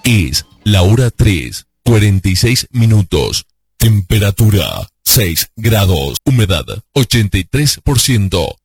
Es la hora 3:46. Temperatura 6 grados. Humedad 83%.